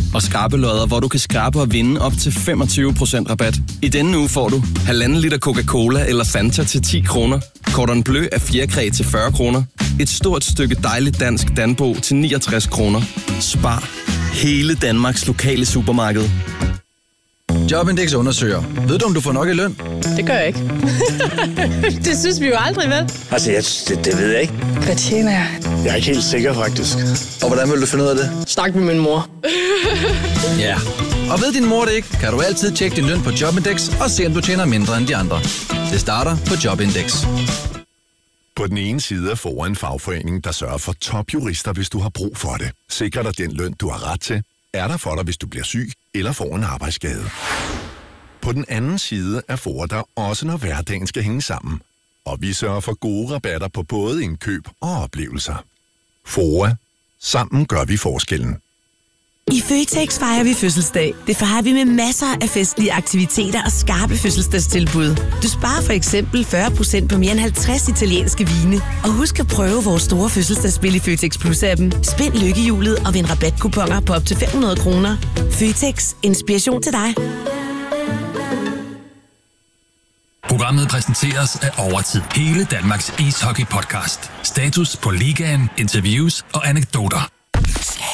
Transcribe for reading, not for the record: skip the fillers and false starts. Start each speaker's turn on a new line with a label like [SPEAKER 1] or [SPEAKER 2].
[SPEAKER 1] og skrabelodder, hvor du kan skrabe og vinde op til 25% rabat. I denne uge får du 1,5 liter Coca-Cola eller Fanta til 10 kroner. Cordon Bleu af fjerkræ til 40 kroner. Et stort stykke dejligt dansk Danbo til 69 kroner. Spar hele Danmarks lokale supermarked.
[SPEAKER 2] Jobindex undersøger. Ved du, om du får nok i løn?
[SPEAKER 3] Det gør jeg ikke. Det synes vi jo aldrig, vel?
[SPEAKER 4] Altså, det ved jeg ikke.
[SPEAKER 3] Hvad tjener jeg?
[SPEAKER 4] Jeg er ikke helt sikker, faktisk.
[SPEAKER 2] Og hvordan vil du finde ud af det?
[SPEAKER 3] Snak med min mor.
[SPEAKER 2] Ja. Og ved din mor det ikke, kan du altid tjekke din løn på Jobindex og se, om du tjener mindre end de andre. Det starter på Jobindex.
[SPEAKER 5] På den ene side er FOA en fagforening, der sørger for topjurister, hvis du har brug for det. Sikrer dig den løn, du har ret til. Er der for dig, hvis du bliver syg eller får en arbejdsskade. På den anden side er FOA der også, når hverdagen skal hænge sammen. Og vi sørger for gode rabatter på både indkøb og oplevelser. FOA. Sammen gør vi forskellen.
[SPEAKER 6] I Føtex fejrer vi fødselsdag. Det fejrer vi med masser af festlige aktiviteter og skarpe fødselsdagstilbud. Du sparer for eksempel 40% på mere end 50 italienske vine. Og husk at prøve vores store fødselsdagsspil i Føtex Plus-appen. Spind lykkehjulet og vind rabatkuponer på op til 500 kroner. Føtex. Inspiration til dig.
[SPEAKER 7] Programmet præsenteres af Overtid. Hele Danmarks ishockey-podcast. Status på ligaen, interviews og anekdoter.